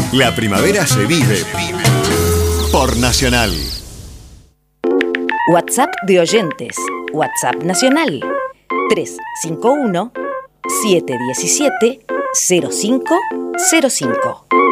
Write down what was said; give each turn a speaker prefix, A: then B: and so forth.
A: La primavera se vive por Nacional.
B: WhatsApp de oyentes. WhatsApp nacional. 351-717-0505.